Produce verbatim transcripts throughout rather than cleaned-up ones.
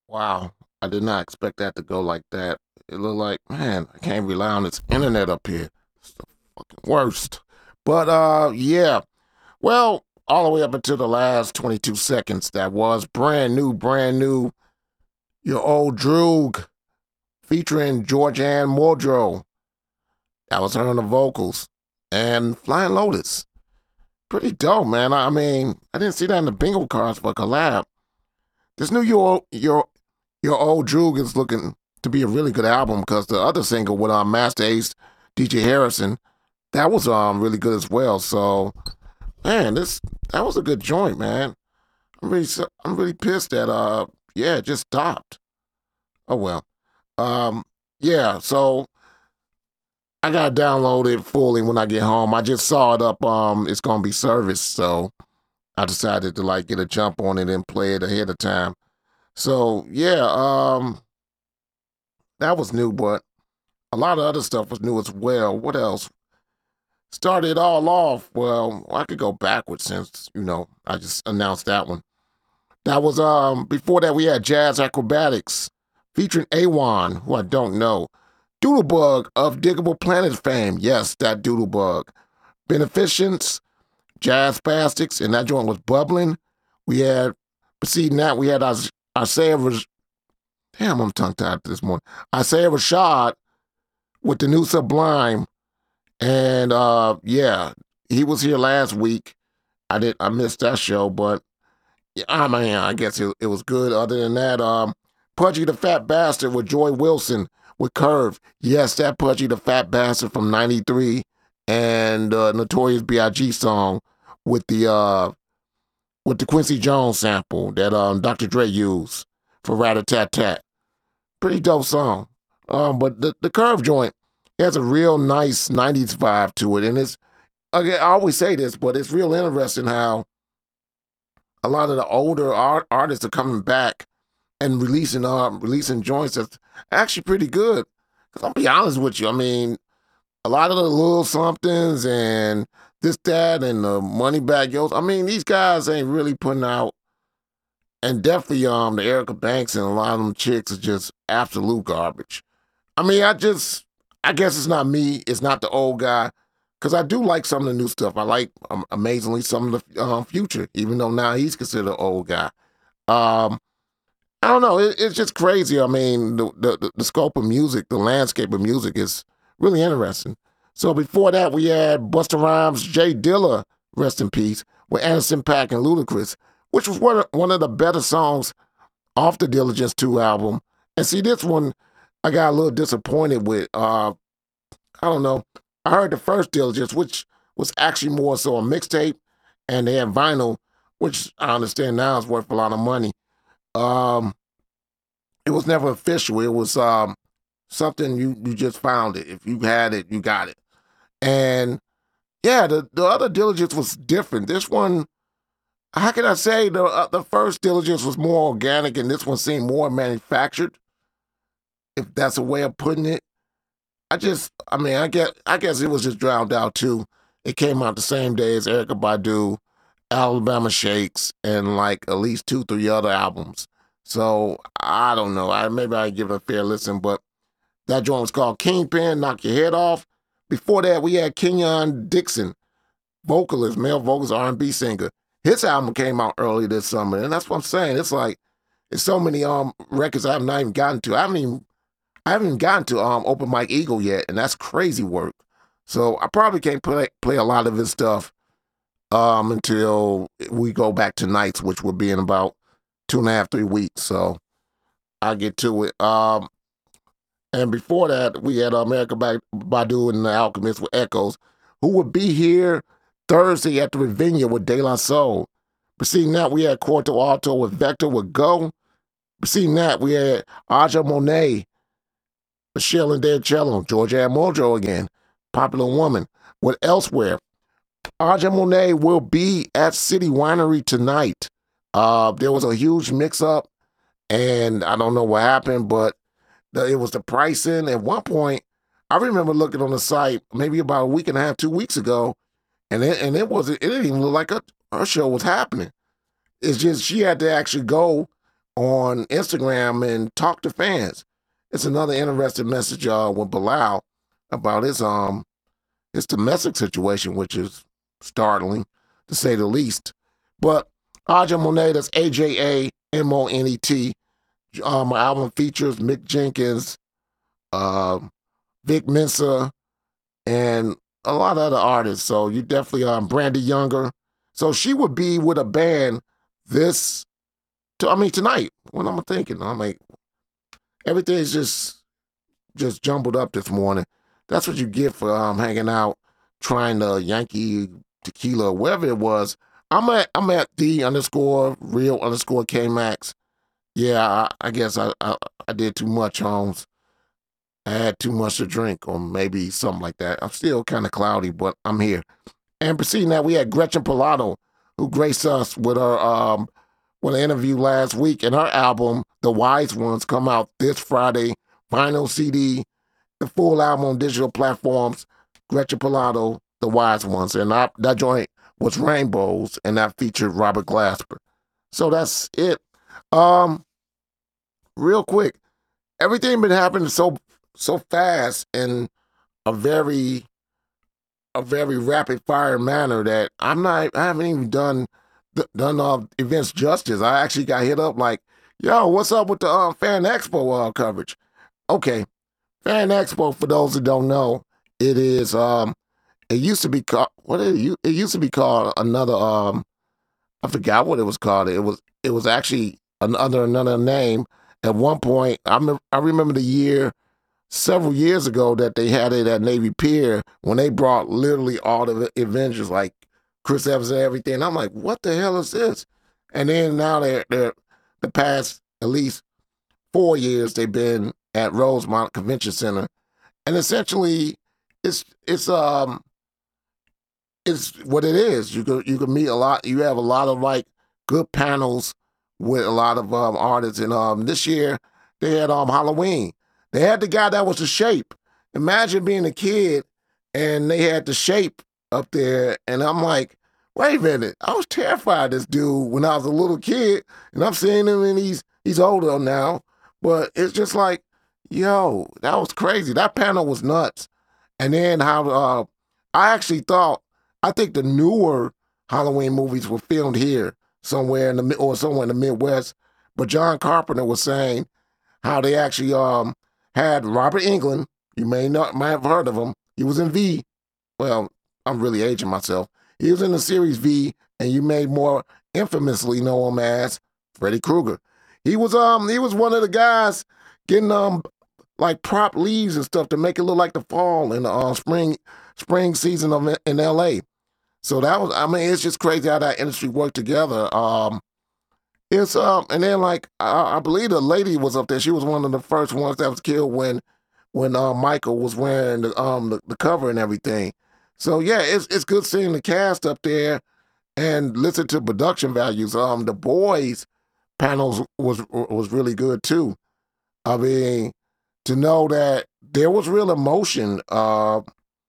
Wow, I did not expect that to go like that. It looked like, man, I can't rely on this internet up here. It's the fucking worst. But uh, yeah. Well, all the way up until the last twenty-two seconds, that was brand new, brand new. Your old Droog featuring Georgianne Muldrow. That was her on the vocals, and Flying Lotus. Pretty dope, man. I mean, I didn't see that in the bingo cards for a collab. This new your your your old Droog is looking to be a really good album because the other single with um, Master Ace, D J Harrison, that was um really good as well. So man, this that was a good joint, man. I'm really su- I'm really pissed that uh yeah it just stopped. Oh well. Um yeah, so I gotta download it fully when I get home. I just saw it up. Um, it's gonna be serviced, so I decided to like get a jump on it and play it ahead of time. So yeah, um, that was new, but a lot of other stuff was new as well. What else? Started all off. Well, I could go backwards since you know I just announced that one. That was um before that we had Jazz Acrobatics featuring Awan, who I don't know. Doodlebug of Diggable Planet fame. Yes, that Doodlebug. Beneficence, Jazz Spastics, and that joint was bubbling. We had, preceding that, we had Is- Isaiah Raj- Damn, I'm tongue tied this morning. Isaiah Rashad with the new Sublime. And uh yeah, he was here last week. I did I missed that show, but yeah, I mean, I guess it, it was good. Other than that, um, Pudgy the Fat Bastard with Joy Wilson with Curve. Yes, that Pudgy the Fat Bastard from ninety-three and uh, Notorious B I G song with the uh with the Quincy Jones sample that um doctor Dre used for Rat a Tat Tat. Pretty dope song. Um, but the, the Curve joint has a real nice nineties vibe to it. And it's, again, I always say this, but it's real interesting how a lot of the older art, artists are coming back and releasing um releasing joints that's actually pretty good. Cause I'll be honest with you, I mean, a lot of the little somethings and this, that, and the money bag yos. I mean, these guys ain't really putting out, and definitely um the Erica Banks and a lot of them chicks are just absolute garbage. I mean, I just, I guess it's not me, it's not the old guy, because I do like some of the new stuff. I like um, amazingly some of the um, future, even though now he's considered an old guy. Um, I don't know. It, it's just crazy. I mean, the, the the scope of music, the landscape of music is really interesting. So before that, we had Busta Rhymes, Jay Dilla, rest in peace, with Anderson .Paak and Ludacris, which was one of, one of the better songs off the Diligence two album. And see, this one I got a little disappointed with. Uh, I don't know. I heard the first Diligence, which was actually more so a mixtape, and they had vinyl, which I understand now is worth a lot of money. Um, it was never official. It was um something you you just found it. If you had it, you got it. And yeah, the the other Diligence was different. This one, how can I say the uh, the first Diligence was more organic, and this one seemed more manufactured. If that's a way of putting it, I just, I mean, I get, I guess it was just drowned out too. It came out the same day as Erica Badu, Alabama Shakes, and like at least two, three other albums. So I don't know. I maybe I give it a fair listen, but that joint was called Kingpin, Knock Your Head Off. Before that, we had Kenyon Dixon, vocalist, male vocalist, R and B singer. His album came out early this summer, and that's what I'm saying. It's like it's so many um records I've not even gotten to. I haven't even I haven't even gotten to um Open Mike Eagle yet, and that's crazy work. So I probably can't play play a lot of his stuff um until we go back to nights, which will be in about two and a half, three weeks. So I'll get to it. Um and before that, we had America Badu and the Alchemist with Echoes, who would be here Thursday at the Ravinia with De La Soul. Preceding that, we had Quarto Alto with Vector with Go. Preceding that, we had Aja Monet, Michelle and Dead Cello, Georgia Muldrow again, Popular Woman with Elsewhere. Aja Monet will be at City Winery tonight. Uh, there was a huge mix-up, and I don't know what happened, but the, it was the pricing. At one point, I remember looking on the site maybe about a week and a half, two weeks ago, and it, and it was it didn't even look like her, her show was happening. It's just she had to actually go on Instagram and talk to fans. It's another interesting message uh, with Bilal about his um his domestic situation, which is startling to say the least. But Aja Monet, that's A J A M O N E T. Uh, my album features Mick Jenkins, uh, Vic Mensa, and a lot of other artists. So you definitely um Brandy Younger. So she would be with a band this, I mean tonight. What am I thinking? I'm like, everything's just just jumbled up this morning. That's what you get for um hanging out, trying to Yankee tequila, wherever it was. I'm at I'm at the underscore real underscore K Max. Yeah, I, I guess I, I I did too much, Holmes. I had too much to drink, or maybe something like that. I'm still kind of cloudy, but I'm here. And preceding that, we had Gretchen Pilato, who graced us with her um with an interview last week, and her album, The Wise Ones, come out this Friday. Vinyl C D, the full album on digital platforms. Gretchen Pilato, The Wise Ones, and I, that joint was Rainbows, and that featured Robert Glasper. So that's it. Um, real quick, everything been happening so so fast in a very a very rapid fire manner that I'm not I haven't even done done uh, events justice. I actually got hit up like, yo, what's up with the uh, Fan Expo uh, coverage? Okay, Fan Expo, for those who don't know, it is um it used to be called what it it used to be called another um I forgot what it was called. It was it was actually under another name. At one point, I remember, I remember the year several years ago that they had it at Navy Pier when they brought literally all the Avengers, like Chris Evans and everything. I'm like, what the hell is this? And then now they're, they're the past at least four years they've been at Rosemont Convention Center, and essentially it's it's um it's what it is. You could you could meet a lot. You have a lot of like good panels with a lot of um, artists. And um, this year they had um Halloween. They had the guy that was the Shape. Imagine being a kid and they had the Shape up there, and I'm like, wait a minute. I was terrified of this dude when I was a little kid, and I'm seeing him and he's he's older now. But it's just like, yo, that was crazy. That panel was nuts. And then how uh, I actually thought, I think the newer Halloween movies were filmed here somewhere in the or somewhere in the Midwest. But John Carpenter was saying how they actually um had Robert Englund. You may not might have heard of him. He was in V. Well, I'm really aging myself. He was in the series V, and you may more infamously know him as Freddy Krueger. He was um he was one of the guys getting um like prop leaves and stuff to make it look like the fall and the uh, spring spring season of in L A. So that was, I mean, it's just crazy how that industry worked together. Um, it's um, and then like I, I believe the lady was up there. She was one of the first ones that was killed when when uh, Michael was wearing the um the, the cover and everything. So yeah, it's it's good seeing the cast up there and listen to production values. Um, the boys panels was was really good too. I mean, to know that there was real emotion uh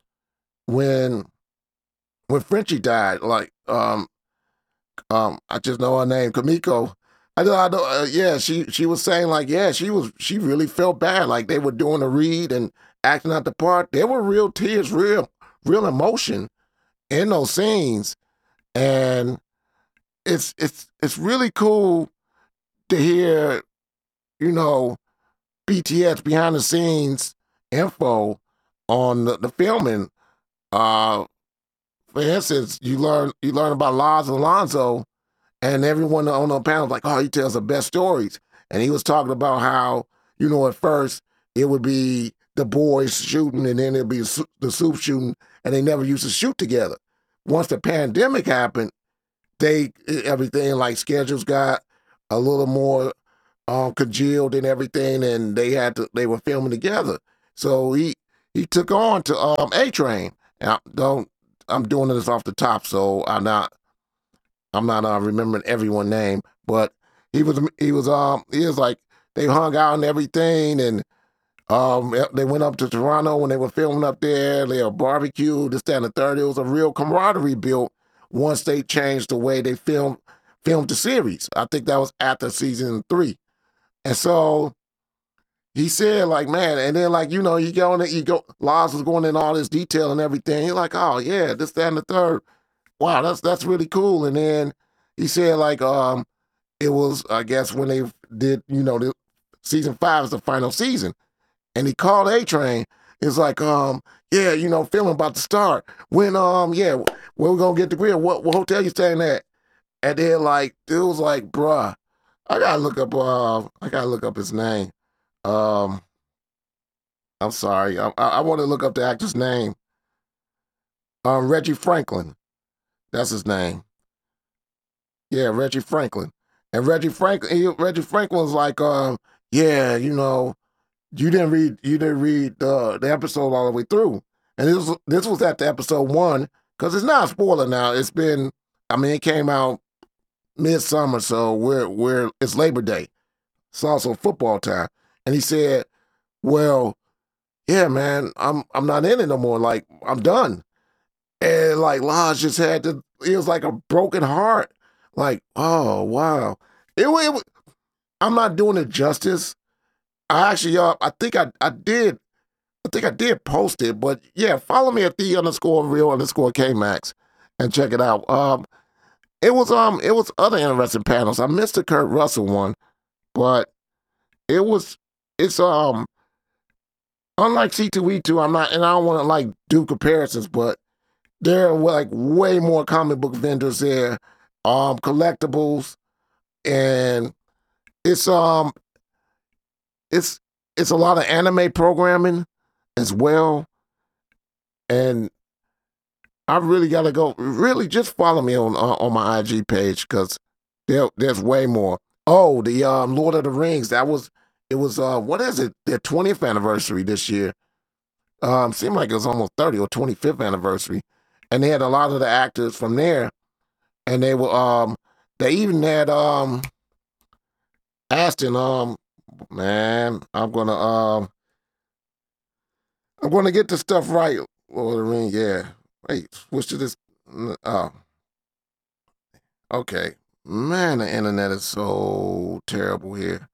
when. When Frenchie died, like, um, um, I just know her name, Kamiko. I know, I know, uh, yeah, she she was saying like, yeah, she was, she really felt bad, like they were doing a read and acting out the part. There were real tears, real, real emotion in those scenes, and it's it's it's really cool to hear, you know, B T S behind the scenes info on the, the filming. Uh, For instance, you learn you learn about Laz Alonso, and everyone on the panel was like, oh, he tells the best stories. And he was talking about how, you know, at first it would be the boys shooting, and then it'd be the soup shooting, and they never used to shoot together. Once the pandemic happened, they everything like schedules got a little more um, congealed and everything, and they had to they were filming together. So he he took on to um, A Train. And I don't. I'm doing this off the top, so I'm not, I'm not uh, remembering everyone's name, but he was, he was, um, he was like, they hung out and everything, and um, they went up to Toronto when they were filming up there. They were barbecued, this, that, and the third. It was a real camaraderie built once they changed the way they filmed, filmed the series. I think that was after season three. And so he said, like, man, and then like, you know, you go in you go, Lars was going in all this detail and everything. He's like, oh yeah, this, that, and the third. Wow, that's that's really cool. And then he said, like, um, it was, I guess, when they did, you know, the season five is the final season. And he called A-Train. It's like, um, yeah, you know, filming about to start. When, um, yeah, when we gonna get the grill? What, what hotel you staying at? And then, like, it was like, bruh, I gotta look up, uh, I gotta look up his name. Um, I'm sorry, I, I, I want to look up the actor's name. Um, Reggie Franklin, that's his name. Yeah, Reggie Franklin. And Reggie Franklin, he, Reggie Franklin was like, um, yeah, you know, you didn't read, you didn't read the the episode all the way through. And this was, this was at the episode one, because it's not a spoiler now. It's been, I mean, it came out midsummer, so we're we're it's Labor Day. It's also football time. And he said, well, yeah, man, I'm I'm not in it no more. Like, I'm done. And like Lodge just had to, it was like a broken heart. Like, oh wow. It, wa- it, wa- I'm not doing it justice. I actually uh I think I I did I think I did post it, but yeah, follow me at the underscore real underscore K Max and check it out. Um it was um it was other interesting panels. I missed the Kurt Russell one, but it was it's um unlike C two E two, I'm not, and I don't want to like do comparisons, but there are like way more comic book vendors there, um, collectibles, and it's um it's it's a lot of anime programming as well. And I really gotta go. Really, just follow me on uh, on my I G page because there there's way more. Oh, the um Lord of the Rings. That was it was uh what is it? Their twentieth anniversary this year. Um, seemed like it was almost thirty or twenty-fifth anniversary, and they had a lot of the actors from there, and they were um they even had um Aston um man I'm gonna um I'm gonna get the stuff right. Lord of the Rings, yeah. Wait, switch to this. Oh, okay. Man, the internet is so terrible here.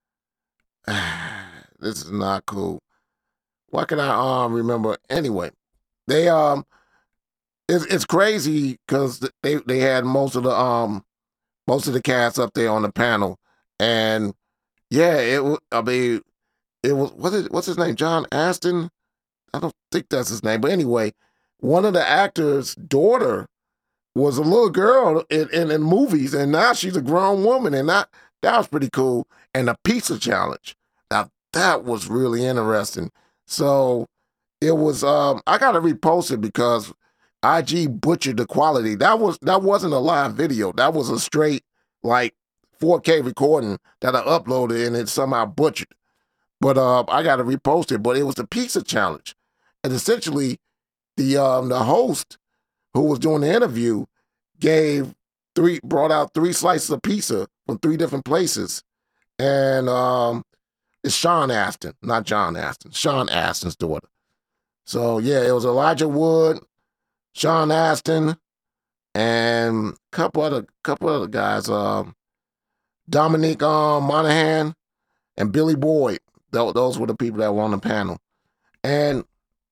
This is not cool. Why can I um remember? Anyway, they um it's it's crazy because they they had most of the um most of the cast up there on the panel, and yeah, it was. I mean, it was what is what's his name? John Aston. I don't think that's his name, but anyway, one of the actors' daughter was a little girl in, in, in movies, and now she's a grown woman, and that that was pretty cool. And the pizza challenge, now that was really interesting. So it was. Um, I got to repost it because I G butchered the quality. That was that wasn't a live video. That was a straight like four K recording that I uploaded and it somehow butchered. But uh, I got to repost it. But it was the pizza challenge, and essentially the um the host who was doing the interview gave three brought out three slices of pizza from three different places, and um it's Sean Astin, not John Astin, Sean Astin's daughter. So yeah, it was Elijah Wood, Sean Astin, and a couple other couple other guys, um Dominique um, Monaghan and Billy Boyd. Th- those were the people that were on the panel, and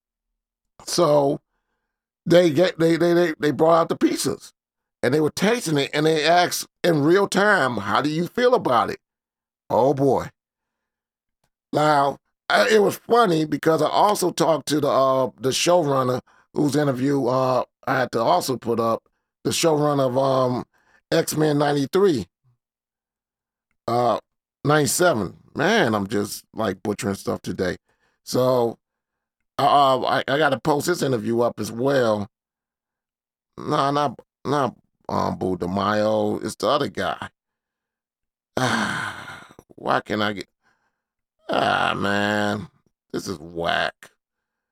so they get they they they they brought out the pizzas, and they were tasting it, and they asked in real time, "How do you feel about it?" Oh boy! Now I, it was funny because I also talked to the uh, the showrunner whose interview uh, I had to also put up, the showrunner of um, X-Men ninety-three, uh, ninety-seven. Man, I'm just like butchering stuff today. So uh, I I got to post this interview up as well. No, not not um Boo DeMaio. It's the other guy. Ah, why can't I get? Ah, man, this is whack.